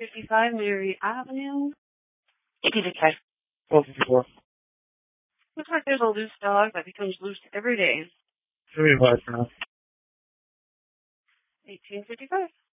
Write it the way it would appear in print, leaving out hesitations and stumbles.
55 Mary Avenue. 1855. 1254. Looks like there's a loose dog that becomes loose every day. 75 for now. 1855.